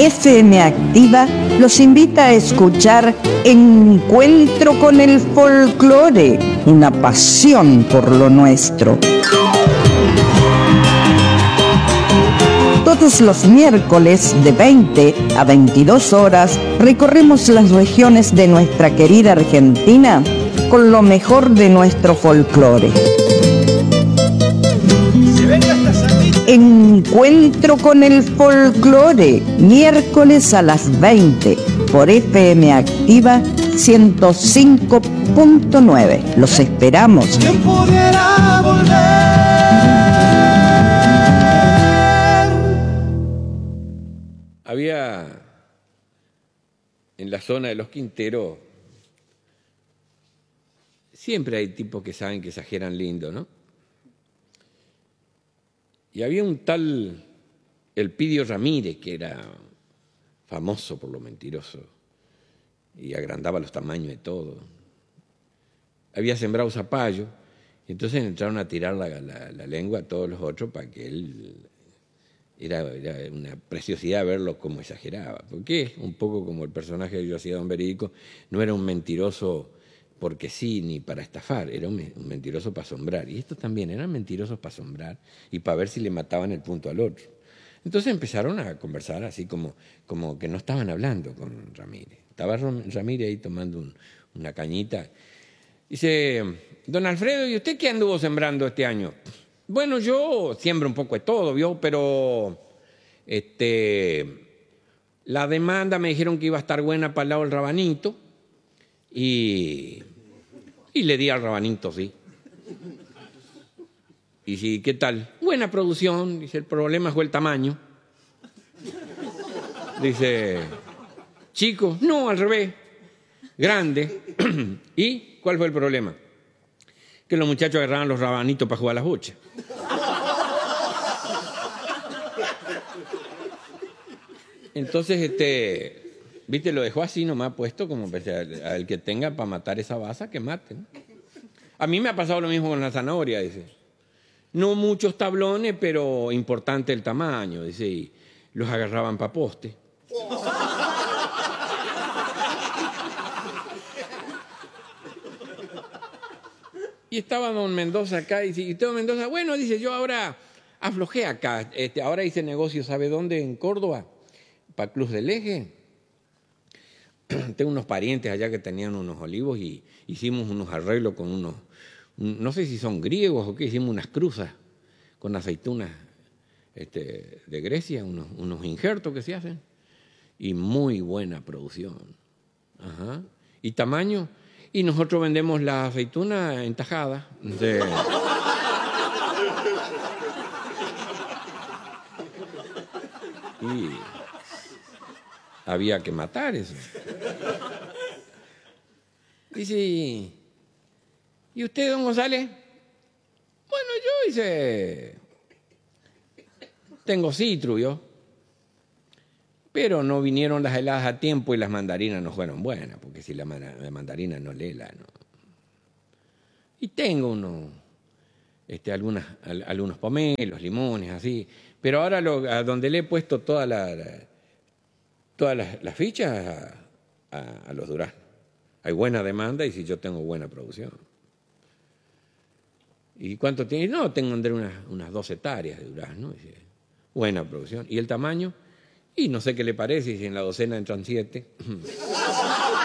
FM Activa los invita a escuchar Encuentro con el Folclore, una pasión por lo nuestro. Todos los miércoles de 20 a 22 horas recorremos las regiones de nuestra querida Argentina con lo mejor de nuestro folclore. Encuentro con el Folclore, miércoles a las 20 por FM Activa 105.9. Los esperamos. ¿Quién pudiera volver? Había en la zona de los Quinteros, siempre hay tipos que saben que exageran lindo, ¿no? Y había un tal Elpidio Ramírez, que era famoso por lo mentiroso y agrandaba los tamaños de todo. Había sembrado zapallo y entonces entraron a tirar la lengua a todos los otros para que él... Era una preciosidad verlo como exageraba, porque un poco como el personaje que yo hacía, Don Verídico, no era un mentiroso porque sí, ni para estafar, era un mentiroso para asombrar. Y estos también eran mentirosos para asombrar y para ver si le mataban el punto al otro. Entonces empezaron a conversar así como que no estaban hablando con Ramírez. Estaba Ramírez ahí tomando una cañita. Dice, don Alfredo, ¿y usted qué anduvo sembrando este año? Bueno, yo siembro un poco de todo, ¿vio? Pero la demanda me dijeron que iba a estar buena para el lado del rabanito y le di al rabanito, sí. Y sí, ¿qué tal? Buena producción, dice, el problema fue el tamaño. Dice, chico, no, al revés, grande. ¿Y cuál fue el problema? Que los muchachos agarraban los rabanitos para jugar a las bochas. Entonces, viste, lo dejó así nomás puesto, como al que tenga para matar esa baza, que mate, ¿no? A mí me ha pasado lo mismo con la zanahoria, dice. No muchos tablones, pero importante el tamaño, dice, y los agarraban para poste. Y estaba don Mendoza acá, y dice, don Mendoza, bueno, dice, yo ahora aflojé acá, ahora hice negocio, ¿sabe dónde? En Córdoba, para Cruz del Eje. Tengo unos parientes allá que tenían unos olivos y hicimos unos arreglos con unos, no sé si son griegos o qué, hicimos unas cruzas con aceitunas de Grecia, unos injertos que se hacen, y muy buena producción. Ajá. ¿Y tamaño? Y nosotros vendemos la aceituna en tajada. Y había que matar eso. Dice, ¿y usted, don González? Bueno, yo hice... Tengo citru, yo. Pero no vinieron las heladas a tiempo y las mandarinas no fueron buenas, porque si la mandarina no lela, no. Y tengo algunos pomelos, limones, así. Pero ahora a donde le he puesto todas las fichas a los duraznos. Hay buena demanda y si yo tengo buena producción. ¿Y cuánto tiene? No, tengo unas 2 hectáreas de durazno. Buena producción. ¿Y el tamaño? Y no sé qué le parece, si en la docena entran 7.